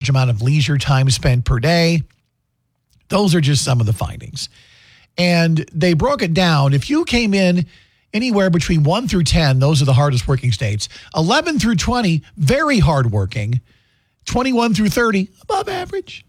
amount of leisure time spent per day. Those are just some of the findings. And they broke it down. If you came in anywhere between 1 through 10, those are the hardest working states. 11 through 20, very hard working. 21 through 30, above average.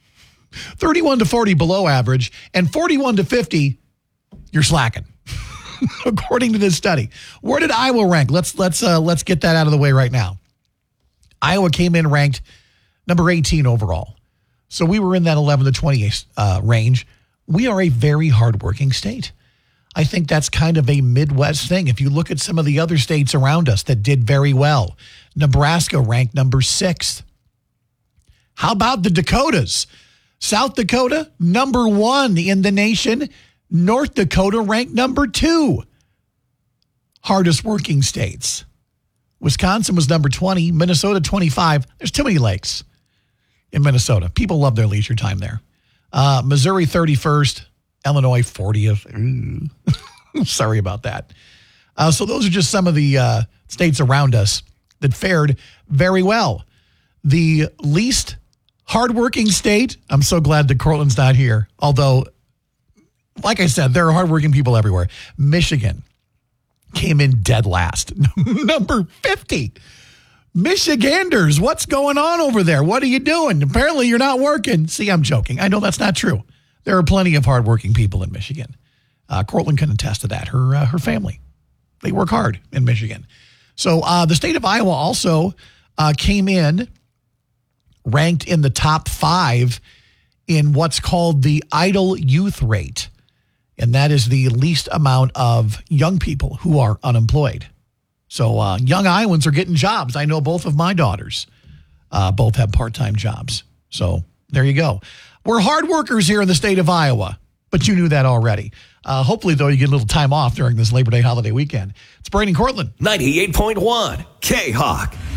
31 to 40, below average. And 41 to 50, you're slacking, according to this study. Where did Iowa rank? Let's get that out of the way right now. Iowa came in ranked number 18 overall. So we were in that 11 to 20 range. We are a very hardworking state. I think that's kind of a Midwest thing. If you look at some of the other states around us that did very well, Nebraska ranked number 6. How about the Dakotas? South Dakota, number 1 in the nation. North Dakota ranked number 2. Hardest working states. Wisconsin was number 20. Minnesota, 25. There's too many lakes in Minnesota. People love their leisure time there. Missouri, 31st. Illinois, 40th. Sorry about that. So those are just some of the states around us that fared very well. The least hardworking state, I'm so glad that Cortland's not here. Although, like I said, there are hardworking people everywhere. Michigan came in dead last. Number 50. Michiganders, what's going on over there? What are you doing? Apparently you're not working. See, I'm joking. I know that's not true. There are plenty of hardworking people in Michigan. Cortland can attest to that. Her family, they work hard in Michigan. So the state of Iowa also came in ranked in the top 5 in what's called the idle youth rate. And that is the least amount of young people who are unemployed. So young Iowans are getting jobs. I know both of my daughters both have part-time jobs. So there you go. We're hard workers here in the state of Iowa, but you knew that already. Hopefully, though, you get a little time off during this Labor Day holiday weekend. It's Brady and Cortland. 98.1 K-Hawk.